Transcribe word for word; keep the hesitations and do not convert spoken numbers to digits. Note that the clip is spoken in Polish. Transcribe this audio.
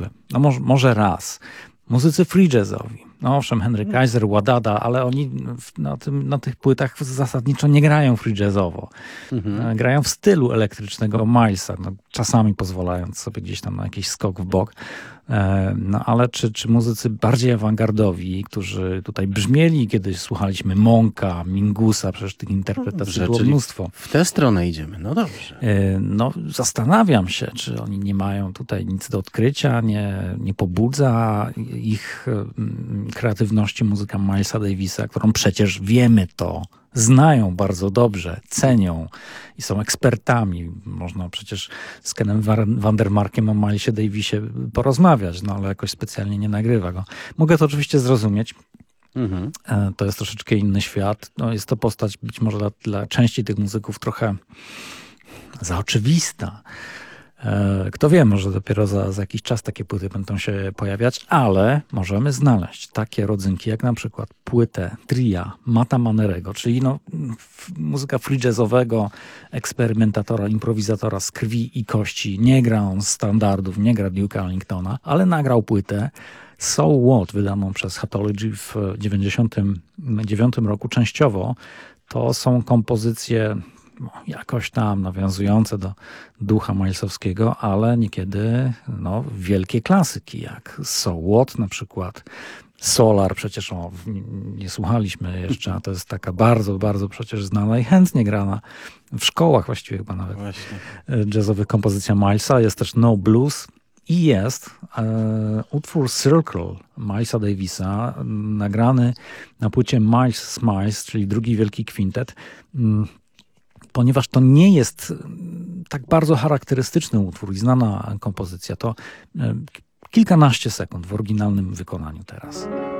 ogóle. No może, może raz. Muzycy free jazzowi. No owszem, Henry Kaiser, Wadada, ale oni na, tym, na tych płytach zasadniczo nie grają free jazzowo. Mhm. Grają w stylu elektrycznego Milesa, no, czasami pozwalając sobie gdzieś tam na jakiś skok w bok. No ale czy, czy muzycy bardziej awangardowi, którzy tutaj brzmieli, kiedy słuchaliśmy Monka, Mingusa, przecież tych interpretacji no, było mnóstwo. W tę stronę idziemy, no dobrze. No zastanawiam się, czy oni nie mają tutaj nic do odkrycia, nie, nie pobudza ich kreatywności muzyka Milesa Davisa, którą przecież wiemy to, znają bardzo dobrze, cenią i są ekspertami. Można przecież z Kenem Vandermarkiem o Milesie Davisie porozmawiać, no ale jakoś specjalnie nie nagrywa go. Mogę to oczywiście zrozumieć. Mhm. To jest troszeczkę inny świat. No, jest to postać być może dla, dla części tych muzyków trochę za oczywista. Kto wie, może dopiero za, za jakiś czas takie płyty będą się pojawiać, ale możemy znaleźć takie rodzynki, jak na przykład płytę tria Mata Manerego, czyli no, muzyka free jazzowego eksperymentatora, improwizatora z krwi i kości. Nie gra on standardów, nie gra Duke'a Ellingtona, ale nagrał płytę So What, wydaną przez Hathology w dziewięćdziesiątym dziewiątym roku częściowo. To są kompozycje no, jakoś tam nawiązujące do ducha Milesowskiego, ale niekiedy no, wielkie klasyki, jak So What na przykład, Solar, przecież o, nie słuchaliśmy jeszcze, a to jest taka bardzo, bardzo przecież znana i chętnie grana w szkołach właściwie chyba nawet Właśnie. jazzowych kompozycja Milesa. Jest też No Blues i jest e, utwór Circle Milesa Davisa, nagrany na płycie Miles Smiles, czyli drugi wielki kwintet. Ponieważ to nie jest tak bardzo charakterystyczny utwór i znana kompozycja, to kilkanaście sekund w oryginalnym wykonaniu teraz.